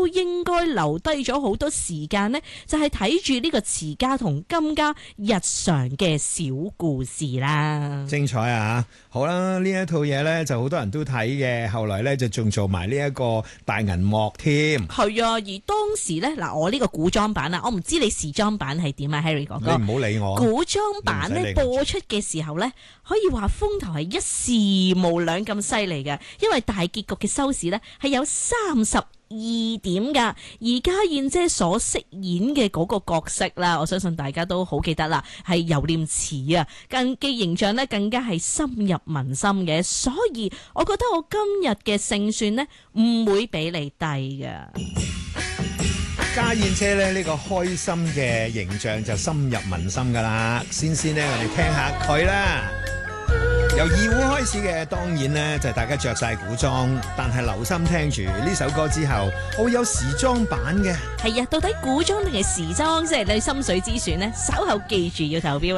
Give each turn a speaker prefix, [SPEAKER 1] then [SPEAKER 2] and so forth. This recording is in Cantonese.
[SPEAKER 1] 應該留低咗好多時間呢，就係睇住呢個慈家同金家日常嘅小故事啦。
[SPEAKER 2] 精彩啊！好啦，呢一套嘢呢就好多人都睇嘅，後來呢就仲做埋呢一個大銀幕添。
[SPEAKER 1] 係啊，而當時呢，嗱，我呢個古裝版啊，我唔知你時裝版係點啊 ，Harry 哥哥。
[SPEAKER 2] 你唔好理我。
[SPEAKER 1] 古裝版呢播出嘅時候呢，可以話風頭係一時無兩咁犀利嘅，因為大結局嘅收視呢係有32點噶，而家燕姐所飾演嘅嗰個角色啦，我相信大家都好記得啦，係尤念慈啊，更嘅形象呢更加係深入民心嘅，所以我覺得我今日嘅勝算呢唔會比你低噶。
[SPEAKER 2] 家燕姐咧呢個開心嘅形象就深入民心噶啦，先呢我哋聽下佢啦。由二胡開始嘅，當然呢就係大家着晒古裝，但係留心聽住呢首歌之後，我會有時裝版嘅。
[SPEAKER 1] 係啊，到底古裝定係時裝即係你心水之選呢？稍後記住要投標。